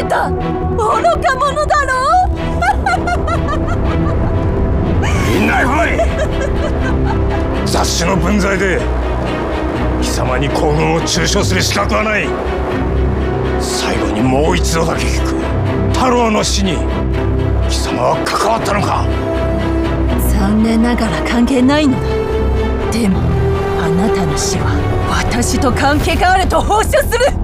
た愚か者だろう。 みんな来い。雑種の分際で貴様に皇軍を中傷する資格はない。最後にもう一度だけ聞く。太郎の死に貴様は関わったのか。 残念ながら関係ないのだ。でもあなたの死は私と関係があると報酬する。